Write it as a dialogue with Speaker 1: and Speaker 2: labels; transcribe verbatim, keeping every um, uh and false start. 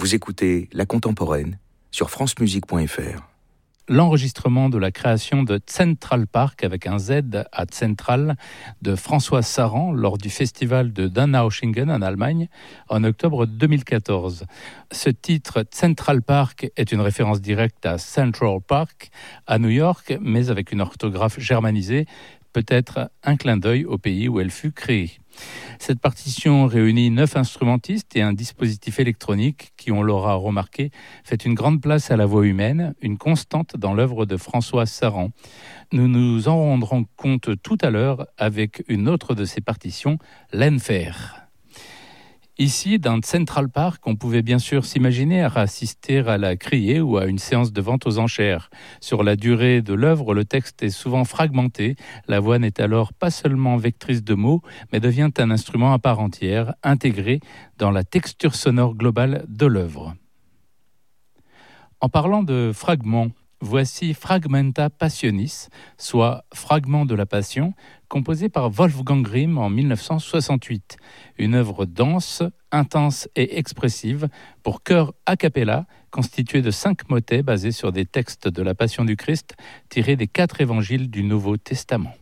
Speaker 1: Vous écoutez La Contemporaine sur france musique point f r.
Speaker 2: L'enregistrement de la création de Central Park avec un Z à Central de François Saran lors du festival de Donaueschingen en Allemagne en octobre deux mille quatorze. Ce titre Central Park est une référence directe à Central Park à New York, mais avec une orthographe germanisée, peut-être un clin d'œil au pays où elle fut créée. Cette partition réunit neuf instrumentistes et un dispositif électronique qui, on l'aura remarqué, fait une grande place à la voix humaine, une constante dans l'œuvre de François Saran. Nous nous en rendrons compte tout à l'heure avec une autre de ses partitions, l'Enfer. Ici, dans Central Park, on pouvait bien sûr s'imaginer à assister à la criée ou à une séance de vente aux enchères. Sur la durée de l'œuvre, le texte est souvent fragmenté. La voix n'est alors pas seulement vectrice de mots, mais devient un instrument à part entière, intégré dans la texture sonore globale de l'œuvre. En parlant de fragments, voici Fragmenta Passionis, soit Fragments de la Passion, composé par Wolfgang Grimm en dix-neuf cent soixante-huit. Une œuvre dense, intense et expressive pour chœur a cappella, constituée de cinq motets basés sur des textes de la Passion du Christ tirés des quatre évangiles du Nouveau Testament.